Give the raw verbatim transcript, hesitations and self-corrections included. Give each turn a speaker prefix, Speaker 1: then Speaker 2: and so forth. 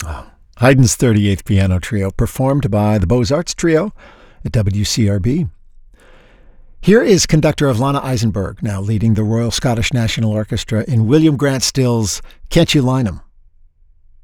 Speaker 1: Haydn's thirty-eighth Piano Trio, performed by the Beaux-Arts Trio at W C R B. Here is conductor Lana Eisenberg, now leading the Royal Scottish National Orchestra in William Grant Still's Can't You Line 'Em?